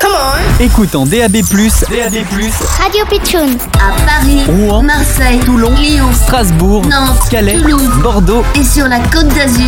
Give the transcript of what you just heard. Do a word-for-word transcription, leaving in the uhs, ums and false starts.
Come on. Écoute en D A B plus, D A B plus, Radio Pitchoun. À Paris, Rouen, Marseille, Toulon, Lyon, Strasbourg, Nantes, Calais, Toulouse, Bordeaux et sur la Côte d'Azur.